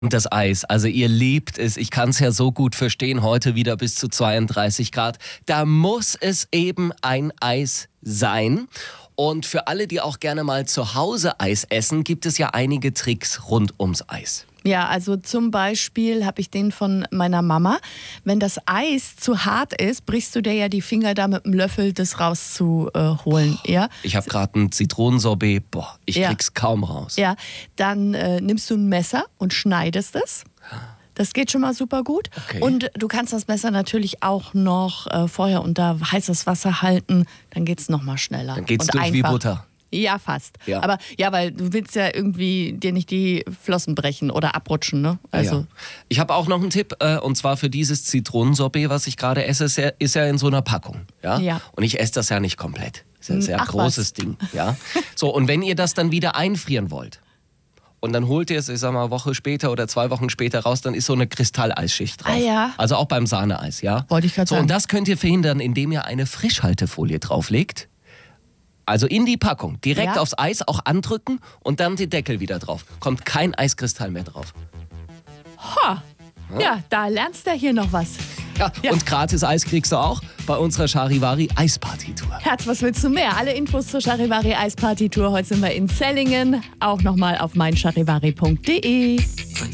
Und das Eis, also ihr liebt es, ich kann es ja so gut verstehen, heute wieder bis zu 32 Grad. Da muss es eben ein Eis sein. Und für alle, die auch gerne mal zu Hause Eis essen, gibt es ja einige Tricks rund ums Eis. Ja, also zum Beispiel habe ich den von meiner Mama. Wenn das Eis zu hart ist, brichst du dir ja die Finger da mit dem Löffel, das rauszuholen. Ja? Ich habe gerade ein Zitronensorbet, ich krieg's kaum raus. Ja, dann nimmst du ein Messer und schneidest es. Das geht schon mal super gut. Okay. Und du kannst das Messer natürlich auch noch vorher unter heißes Wasser halten. Dann geht's noch mal schneller. Dann geht's und durch einfach. wie Butter. Ja, fast. Ja. Aber ja, weil du willst ja irgendwie dir nicht die Flossen brechen oder abrutschen, ne? Also Ja. Ich habe auch noch einen Tipp, und zwar für dieses Zitronensorbet, was ich gerade esse, ist ja in so einer Packung. Ja? Ja. Und ich esse das ja nicht komplett. Das ist ja ein sehr Ach, großes Ding. Ja? So, und wenn ihr das dann wieder einfrieren wollt, und dann holt ihr es, ich sag mal, eine Woche später oder 2 Wochen später raus, dann ist so eine Kristalleisschicht drauf. Ah, ja. Also auch beim Sahneeis, ja? Wollte ich gerade so, sagen. und das könnt ihr verhindern, indem ihr eine Frischhaltefolie drauflegt. Also in die Packung, direkt Ja. aufs Eis, auch andrücken und dann den Deckel wieder drauf. Kommt kein Eiskristall mehr drauf. ja, da lernst du hier noch was. Ja, Ja. und gratis Eis kriegst du auch bei unserer Charivari Eisparty-Tour. Herz, was willst du mehr? Alle Infos zur Charivari Eisparty Tour. Heute sind wir in Zellingen. Auch nochmal auf meincharivari.de.